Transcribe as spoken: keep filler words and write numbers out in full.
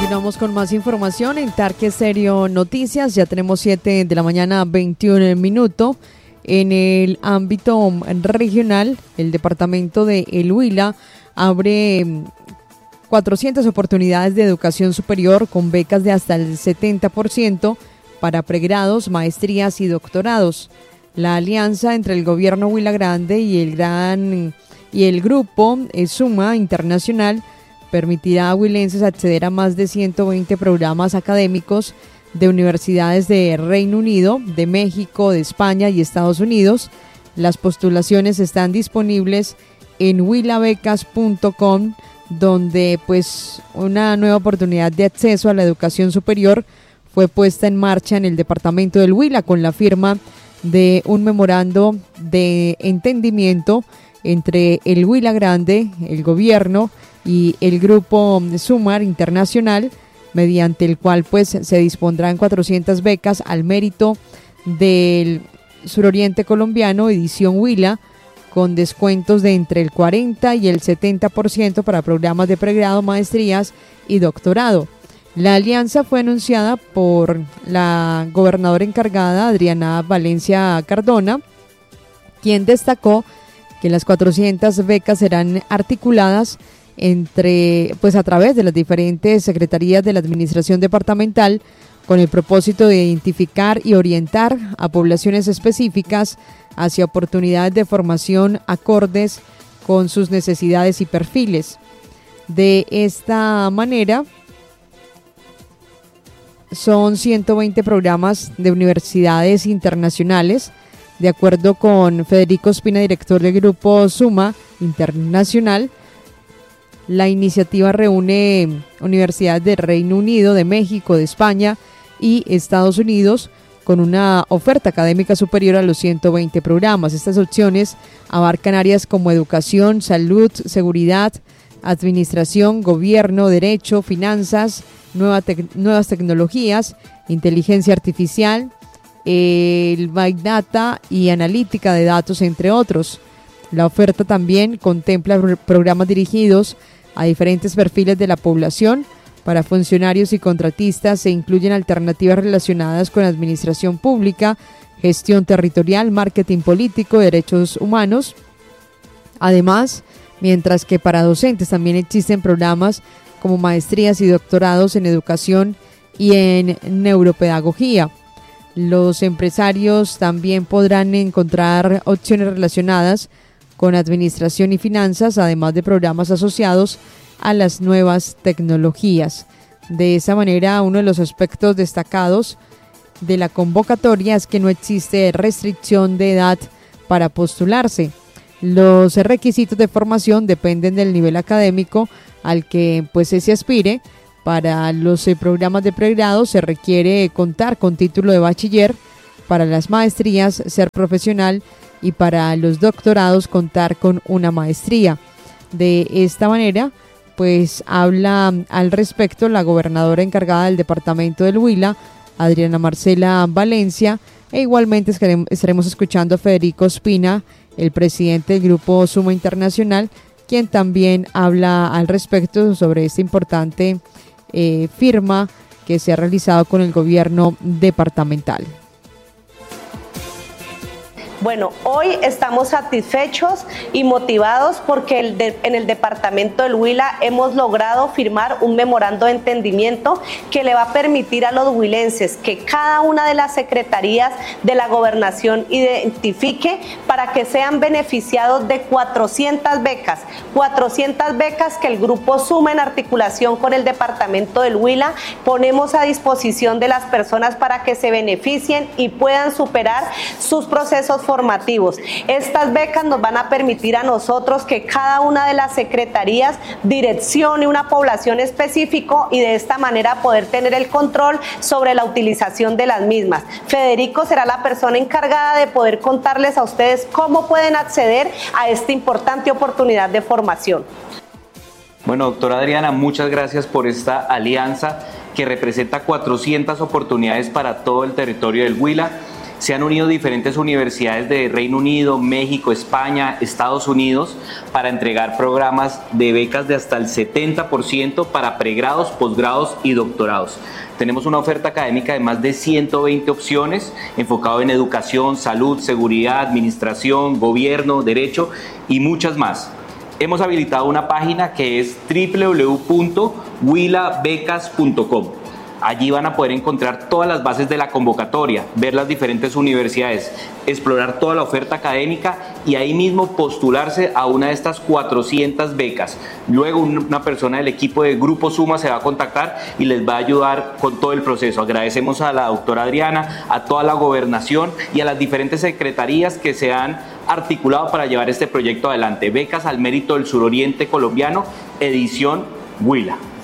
Continuamos con más información en Tarque Estéreo Noticias. Ya tenemos siete de la mañana, veintiún minutos. En el ámbito regional, el departamento de El Huila abre cuatrocientas oportunidades de educación superior con becas de hasta el setenta por ciento para pregrados, maestrías y doctorados. La alianza entre el gobierno Huila Grande y el gran y el grupo Suma Internacional permitirá a huilenses acceder a más de ciento veinte programas académicos de universidades de Reino Unido, de México, de España y Estados Unidos. Las postulaciones están disponibles en huila becas punto com, donde pues una nueva oportunidad de acceso a la educación superior fue puesta en marcha en el departamento del Huila con la firma de un memorando de entendimiento entre el Huila Grande, el gobierno y el grupo Sumar Internacional, mediante el cual pues se dispondrán cuatrocientas becas al mérito del suroriente colombiano edición Huila, con descuentos de entre el cuarenta y el setenta por ciento para programas de pregrado, maestrías y doctorado. La alianza fue anunciada por la gobernadora encargada, Adriana Valencia Cardona, quien destacó que las cuatrocientas becas serán articuladas entre, pues a través de las diferentes secretarías de la administración departamental, con el propósito de identificar y orientar a poblaciones específicas hacia oportunidades de formación acordes con sus necesidades y perfiles. De esta manera, son ciento veinte programas de universidades internacionales. De acuerdo con Federico Espina, director del grupo Suma Internacional, la iniciativa reúne universidades de Reino Unido, de México, de España y Estados Unidos con una oferta académica superior a los ciento veinte programas. Estas opciones abarcan áreas como educación, salud, seguridad, administración, gobierno, derecho, finanzas, nueva tec- nuevas tecnologías, inteligencia artificial, el Big Data y analítica de datos, entre otros. La oferta también contempla programas dirigidos a diferentes perfiles de la población. Para funcionarios y contratistas se incluyen alternativas relacionadas con administración pública, gestión territorial, marketing político, derechos humanos. Además, mientras que para docentes también existen programas como maestrías y doctorados en educación y en neuropedagogía. Los empresarios también podrán encontrar opciones relacionadas con administración y finanzas, además de programas asociados a las nuevas tecnologías. De esa manera, uno de los aspectos destacados de la convocatoria es que no existe restricción de edad para postularse. Los requisitos de formación dependen del nivel académico al que pues se aspire. Para los eh, programas de pregrado se requiere contar con título de bachiller, para las maestrías ser profesional y para los doctorados contar con una maestría. De esta manera, pues habla al respecto la gobernadora encargada del departamento del Huila, Adriana Marcela Valencia, e igualmente estaremos escuchando a Federico Espina, el presidente del grupo Suma Internacional, quien también habla al respecto sobre esta importante eh, firma que se ha realizado con el gobierno departamental. Bueno, hoy estamos satisfechos y motivados porque el de, en el departamento del Huila hemos logrado firmar un memorando de entendimiento que le va a permitir a los huilenses que cada una de las secretarías de la gobernación identifique para que sean beneficiados de cuatrocientas becas, cuatrocientas becas que el grupo Suma en articulación con el departamento del Huila ponemos a disposición de las personas para que se beneficien y puedan superar sus procesos formativos. Estas becas nos van a permitir a nosotros que cada una de las secretarías direccione una población específico y de esta manera poder tener el control sobre la utilización de las mismas. Federico será la persona encargada de poder contarles a ustedes cómo pueden acceder a esta importante oportunidad de formación. Bueno, doctora Adriana, muchas gracias por esta alianza que representa cuatrocientas oportunidades para todo el territorio del Huila. Se han unido diferentes universidades de Reino Unido, México, España, Estados Unidos para entregar programas de becas de hasta el setenta por ciento para pregrados, posgrados y doctorados. Tenemos una oferta académica de más de ciento veinte opciones enfocado en educación, salud, seguridad, administración, gobierno, derecho y muchas más. Hemos habilitado una página que es doble u doble u doble u punto wila becas punto com. Allí van a poder encontrar todas las bases de la convocatoria, ver las diferentes universidades, explorar toda la oferta académica y ahí mismo postularse a una de estas cuatrocientas becas. Luego una persona del equipo de Grupo Suma se va a contactar y les va a ayudar con todo el proceso. Agradecemos a la doctora Adriana, a toda la gobernación y a las diferentes secretarías que se han articulado para llevar este proyecto adelante. Becas al Mérito del Suroriente Colombiano, edición Huila.